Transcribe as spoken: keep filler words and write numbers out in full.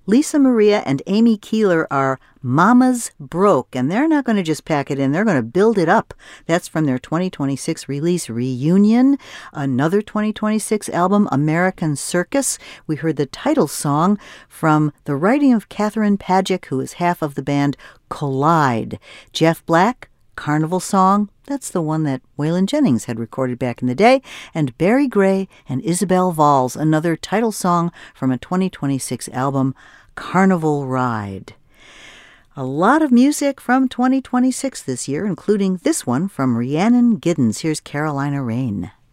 Lisa Maria and Amy Keeler are Mama's Broke, and they're not going to just pack it in, they're going to build it up. That's from their twenty twenty-six release, Reunion. Another twenty twenty-six album, American Circus. We heard the title song from the writing of Catherine Pagic, who is half of the band Collide. Jeff Black, Carnival Song. That's the one that Waylon Jennings had recorded back in the day. And Barry Gray and Isabel Valls, another title song from a twenty twenty-six album, Carnival Ride. A lot of music from twenty twenty-six this year, including this one from Rhiannon Giddens. Here's Carolina Rain.